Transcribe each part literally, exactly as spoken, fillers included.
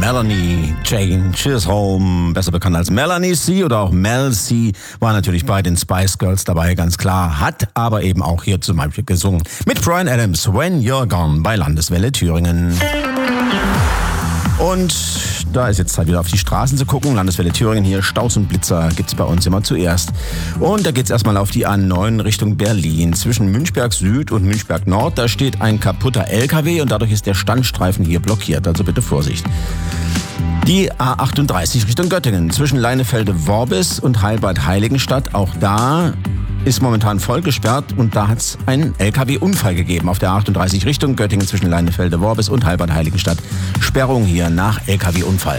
Melanie Jane Chisholm, besser bekannt als Melanie C. oder auch Mel C., war natürlich bei den Spice Girls dabei, ganz klar, hat aber eben auch hier zum Beispiel gesungen. Mit Bryan Adams, When You're Gone, bei Landeswelle Thüringen. Und da ist jetzt Zeit, wieder auf die Straßen zu gucken. Landeswelle Thüringen hier, Staus und Blitzer gibt's bei uns immer zuerst. Und da geht's erstmal auf die A neun Richtung Berlin. Zwischen Münchberg Süd und Münchberg Nord, da steht ein kaputter L K W und dadurch ist der Standstreifen hier blockiert. Also bitte Vorsicht. Die A achtunddreißig Richtung Göttingen. Zwischen Leinefelde-Worbis und Heilbad-Heiligenstadt. Auch da ist momentan voll gesperrt und da hat es einen L K W-Unfall gegeben auf der A achtunddreißig Richtung Göttingen zwischen Leinefelde-Worbis und Heilbad-Heiligenstadt. Sperrung hier nach L K W-Unfall.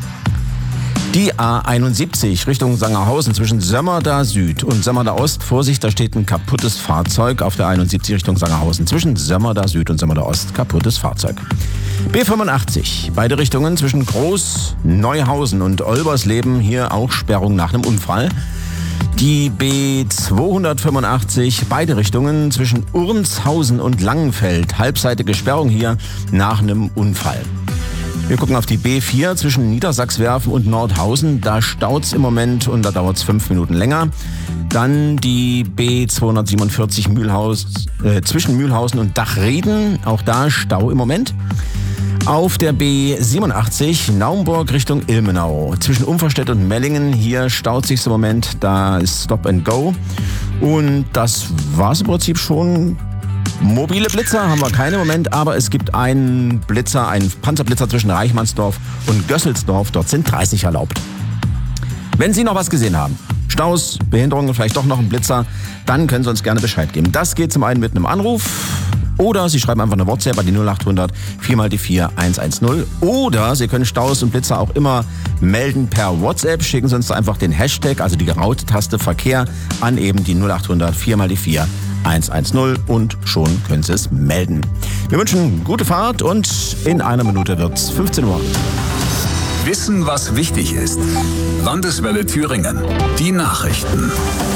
Die A einundsiebzig Richtung Sangerhausen zwischen Sömmerda Süd und Sömmerda Ost. Vorsicht, da steht ein kaputtes Fahrzeug auf der einundsiebzig Richtung Sangerhausen. Zwischen Sömmerda Süd und Sömmerda Ost kaputtes Fahrzeug. B fünfundachtzig, beide Richtungen zwischen Groß-Neuhausen und Olbersleben. Hier auch Sperrung nach einem Unfall. Die B zweihundertfünfundachtzig, beide Richtungen zwischen Urnshausen und Langenfeld. Halbseitige Sperrung hier nach einem Unfall. Wir gucken auf die B vier zwischen Niedersachswerfen und Nordhausen. Da staut's im Moment und da dauert's fünf Minuten länger. Dann die B zweihundertsiebenundvierzig Mühlhaus, äh, zwischen Mühlhausen und Dachrieden. Auch da Stau im Moment. Auf der B siebenundachtzig Naumburg Richtung Ilmenau. Zwischen Umverstedt und Mellingen, hier staut sich's im Moment. Da ist Stop and Go. Und das war's im Prinzip schon. Mobile Blitzer haben wir keine im Moment, aber es gibt einen Blitzer, einen Panzerblitzer zwischen Reichmannsdorf und Gösselsdorf. Dort sind dreißig erlaubt. Wenn Sie noch was gesehen haben, Staus, Behinderungen, vielleicht doch noch ein Blitzer, dann können Sie uns gerne Bescheid geben. Das geht zum einen mit einem Anruf oder Sie schreiben einfach eine WhatsApp an die null achthundert vier mal die vier eins eins null oder Sie können Staus und Blitzer auch immer melden per WhatsApp. Schicken Sie uns einfach den Hashtag, also die geraute Taste Verkehr, an eben die null achthundert vier mal die vier eins eins null und schon können Sie es melden. Wir wünschen gute Fahrt und in einer Minute wird's fünfzehn Uhr. Wissen, was wichtig ist. Landeswelle Thüringen. Die Nachrichten.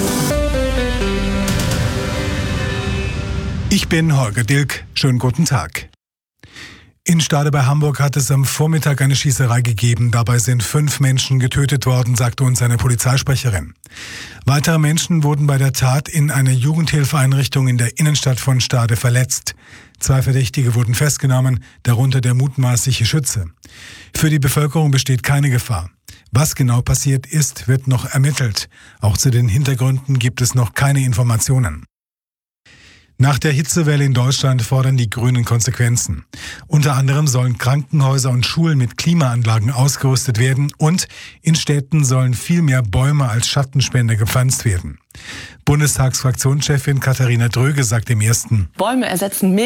Ich bin Holger Dilk. Schönen guten Tag. In Stade bei Hamburg hat es am Vormittag eine Schießerei gegeben. Dabei sind fünf Menschen getötet worden, sagte uns eine Polizeisprecherin. Weitere Menschen wurden bei der Tat in einer Jugendhilfeeinrichtung in der Innenstadt von Stade verletzt. Zwei Verdächtige wurden festgenommen, darunter der mutmaßliche Schütze. Für die Bevölkerung besteht keine Gefahr. Was genau passiert ist, wird noch ermittelt. Auch zu den Hintergründen gibt es noch keine Informationen. Nach der Hitzewelle in Deutschland fordern die Grünen Konsequenzen. Unter anderem sollen Krankenhäuser und Schulen mit Klimaanlagen ausgerüstet werden und in Städten sollen viel mehr Bäume als Schattenspender gepflanzt werden. Bundestagsfraktionschefin Katharina Dröge sagt im Ersten: Bäume ersetzen